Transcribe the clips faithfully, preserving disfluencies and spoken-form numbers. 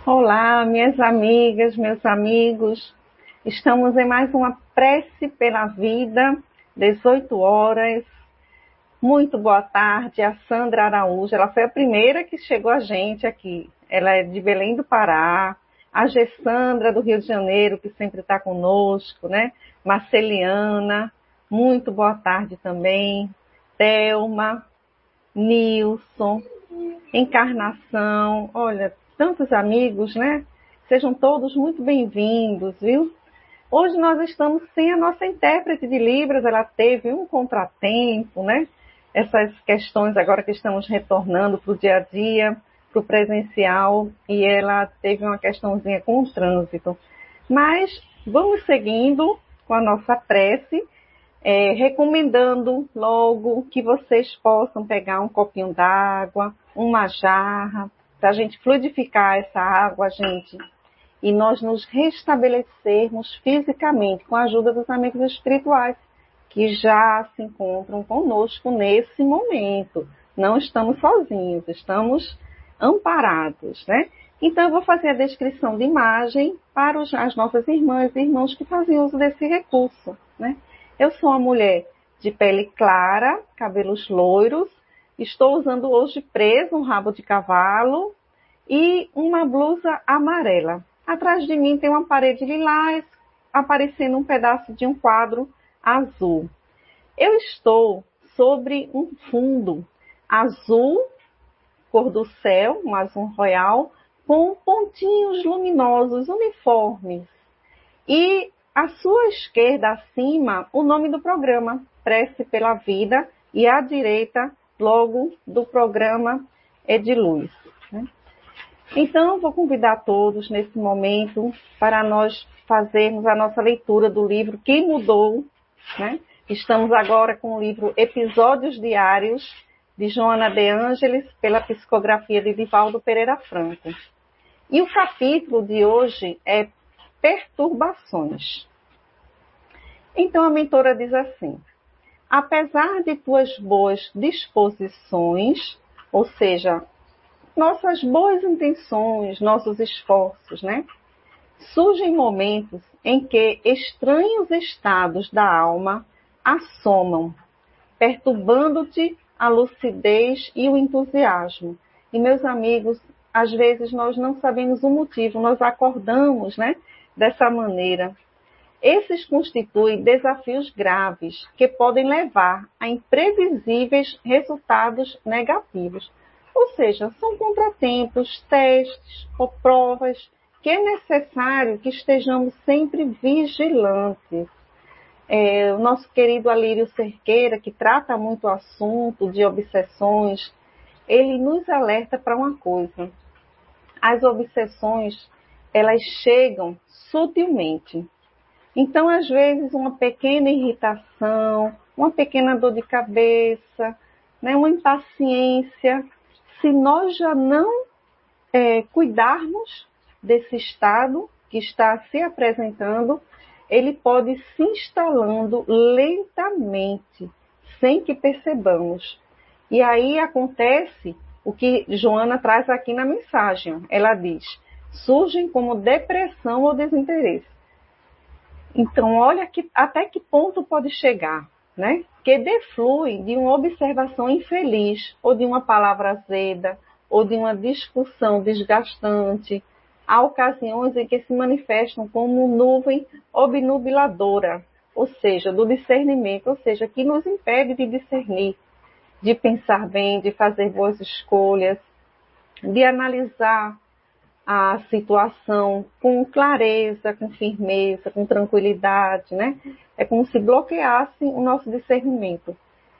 Olá, minhas amigas, meus amigos. Estamos em mais uma prece pela vida, dezoito horas. Muito boa tarde, a Sandra Araújo. Ela foi a primeira que chegou a gente aqui. Ela é de Belém do Pará. A Gessandra do Rio de Janeiro, que sempre está conosco, né? Marceliana, muito boa tarde também. Thelma, Nilson, Encarnação, olha, tantos amigos, né? Sejam todos muito bem-vindos, viu? Hoje nós estamos sem a nossa intérprete de Libras, ela teve um contratempo, né? Essas questões agora que estamos retornando para o dia a dia, para o presencial, e ela teve uma questãozinha com o trânsito. Mas vamos seguindo com a nossa prece, é, recomendando logo que vocês possam pegar um copinho d'água, uma jarra, para a gente fluidificar essa água, gente, e nós nos restabelecermos fisicamente com a ajuda dos amigos espirituais que já se encontram conosco nesse momento. Não estamos sozinhos, estamos amparados, né? Então eu vou fazer a descrição de imagem para os, as nossas irmãs e irmãos que fazem uso desse recurso, né? Eu sou uma mulher de pele clara, cabelos loiros, estou usando hoje preso um rabo de cavalo e uma blusa amarela. Atrás de mim tem uma parede lilás, aparecendo um pedaço de um quadro azul. Eu estou sobre um fundo azul, cor do céu, um azul royal, com pontinhos luminosos, uniformes. E à sua esquerda, acima, o nome do programa, Prece pela Vida, e à direita, logo do programa Ediluz. Então, vou convidar todos nesse momento para nós fazermos a nossa leitura do livro Quem Mudou, né? Estamos agora com o livro Episódios Diários, de Joana de Ângeles, pela psicografia de Divaldo Pereira Franco. E o capítulo de hoje é Perturbações. Então, a mentora diz assim: apesar de tuas boas disposições, ou seja, nossas boas intenções, nossos esforços, né? Surgem momentos em que estranhos estados da alma assomam, perturbando-te a lucidez e o entusiasmo. E, meus amigos, às vezes nós não sabemos o motivo, nós acordamos, né, dessa maneira. Esses constituem desafios graves que podem levar a imprevisíveis resultados negativos. Ou seja, são contratempos, testes ou provas que é necessário que estejamos sempre vigilantes. É, o nosso querido Alírio Cerqueira, que trata muito o assunto de obsessões, ele nos alerta para uma coisa. As obsessões, elas chegam sutilmente. Então, às vezes, uma pequena irritação, uma pequena dor de cabeça, né, uma impaciência, se nós já não é, cuidarmos desse estado que está se apresentando, ele pode se instalando lentamente, sem que percebamos. E aí acontece o que Joana traz aqui na mensagem. Ela diz, surgem como depressão ou desinteresse. Então, olha que, até que ponto pode chegar, né? Que deflui de uma observação infeliz, ou de uma palavra azeda, ou de uma discussão desgastante. Há ocasiões em que se manifestam como nuvem obnubiladora, ou seja, do discernimento, ou seja, que nos impede de discernir, de pensar bem, de fazer boas escolhas, de analisar a situação com clareza, com firmeza, com tranquilidade, né? É como se bloqueasse o nosso discernimento.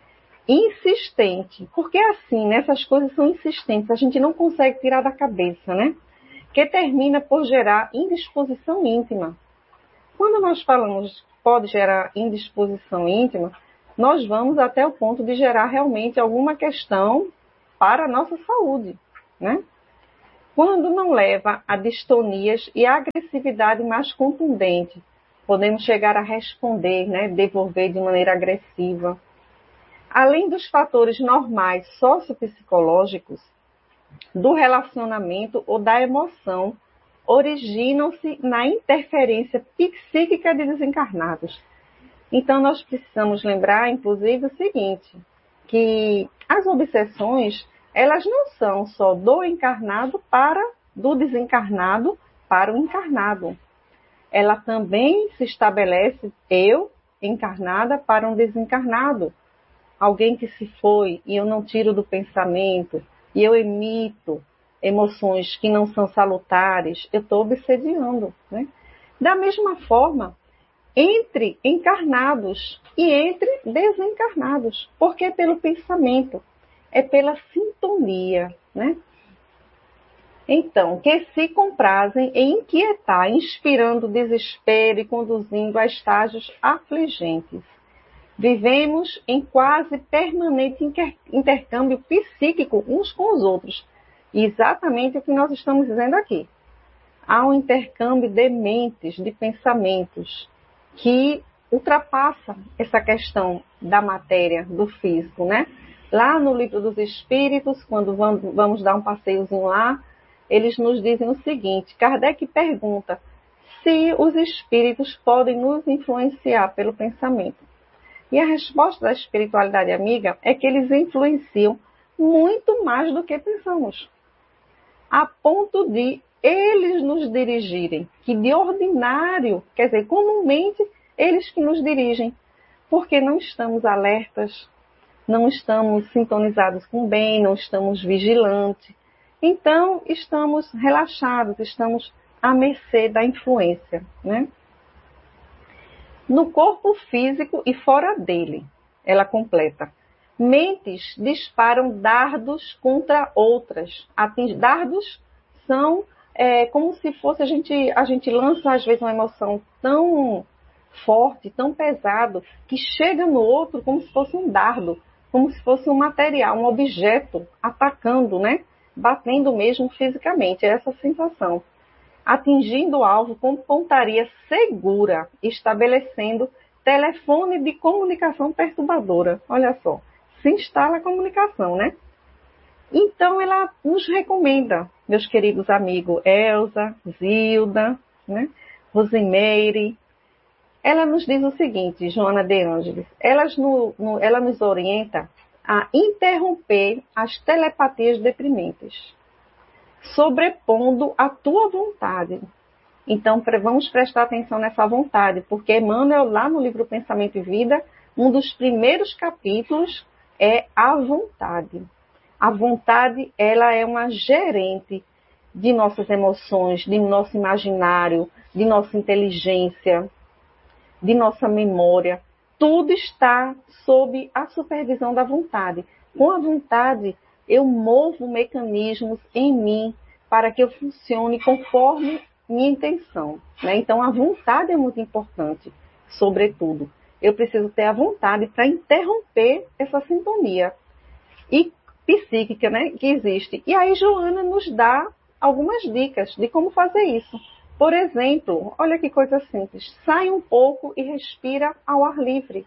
Insistente, porque assim, né, essas coisas são insistentes, a gente não consegue tirar da cabeça, né? Que termina por gerar indisposição íntima. Quando nós falamos que pode gerar indisposição íntima, nós vamos até o ponto de gerar realmente alguma questão para a nossa saúde, né? Quando não leva a distonias e a agressividade mais contundente, podemos chegar a responder, né, devolver de maneira agressiva. Além dos fatores normais sociopsicológicos, do relacionamento ou da emoção originam-se na interferência psíquica de desencarnados. Então, nós precisamos lembrar, inclusive, o seguinte, que as obsessões, elas não são só do encarnado para, do desencarnado para o encarnado. Ela também se estabelece, eu, encarnada, para um desencarnado. Alguém que se foi e eu não tiro do pensamento, e eu emito emoções que não são salutares, eu estou obsediando, né? Da mesma forma, entre encarnados e entre desencarnados, porque é pelo pensamento, é pela sintonia, né? Então, que se comprazem em inquietar, inspirando desespero e conduzindo a estágios afligentes. Vivemos em quase permanente intercâmbio psíquico uns com os outros. E exatamente o que nós estamos dizendo aqui. Há um intercâmbio de mentes, de pensamentos, que ultrapassa essa questão da matéria, do físico, né? Lá no Livro dos Espíritos, quando vamos dar um passeiozinho lá, eles nos dizem o seguinte, Kardec pergunta se os espíritos podem nos influenciar pelo pensamento. E a resposta da espiritualidade amiga é que eles influenciam muito mais do que pensamos, a ponto de eles nos dirigirem, que de ordinário, quer dizer, comumente, eles que nos dirigem, porque não estamos alertas, não estamos sintonizados com o bem, não estamos vigilantes. Então, estamos relaxados, estamos à mercê da influência, né? No corpo físico e fora dele, ela completa. Mentes disparam dardos contra outras. Dardos são é, como se fosse, a gente, a gente lança às vezes uma emoção tão forte, tão pesado, que chega no outro como se fosse um dardo, como se fosse um material, um objeto atacando, né? Batendo mesmo fisicamente, é essa sensação. Atingindo o alvo com pontaria segura, estabelecendo telefone de comunicação perturbadora. Olha só, se instala a comunicação, né? Então, ela nos recomenda, meus queridos amigos, Elza, Zilda, né? Rosimeire. Ela nos diz o seguinte, Joana de Ângeles, elas no, no, ela nos orienta a interromper as telepatias deprimentes, sobrepondo a tua vontade. Então, vamos prestar atenção nessa vontade, porque Emmanuel, lá no livro Pensamento e Vida, um dos primeiros capítulos é a vontade. A vontade, ela é uma gerente de nossas emoções, de nosso imaginário, de nossa inteligência, de nossa memória. Tudo está sob a supervisão da vontade. Com a vontade, eu movo mecanismos em mim para que eu funcione conforme minha intenção, né? Então, a vontade é muito importante, sobretudo. Eu preciso ter a vontade para interromper essa sintonia e psíquica, né, que existe. E aí, Joana nos dá algumas dicas de como fazer isso. Por exemplo, olha que coisa simples. Sai um pouco e respira ao ar livre.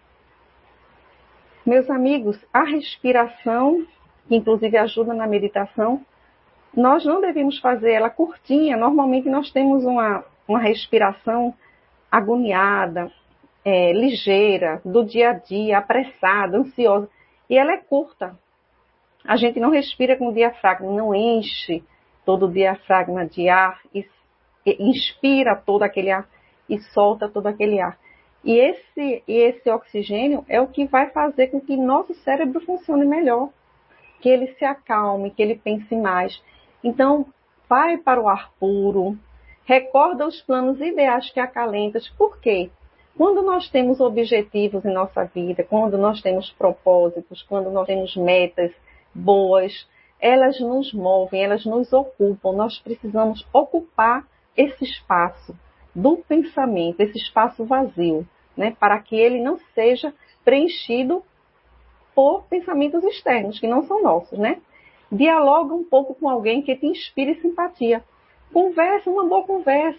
Meus amigos, a respiração, que inclusive ajuda na meditação, nós não devemos fazer ela curtinha. Normalmente nós temos uma, uma respiração agoniada, é, ligeira, do dia a dia, apressada, ansiosa. E ela é curta. A gente não respira com o diafragma, não enche todo o diafragma de ar e, e inspira todo aquele ar e solta todo aquele ar. E esse, e esse oxigênio é o que vai fazer com que nosso cérebro funcione melhor, que ele se acalme, que ele pense mais. Então, vai para o ar puro, recorda os planos ideais que acalentas. Por quê? Quando nós temos objetivos em nossa vida, quando nós temos propósitos, quando nós temos metas boas, elas nos movem, elas nos ocupam. Nós precisamos ocupar esse espaço do pensamento, esse espaço vazio, né, para que ele não seja preenchido por pensamentos externos, que não são nossos, né? Dialoga um pouco com alguém que te inspire simpatia. Conversa, uma boa conversa.